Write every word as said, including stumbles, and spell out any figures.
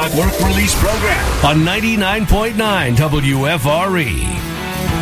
Network release program on ninety-nine point nine W F R E.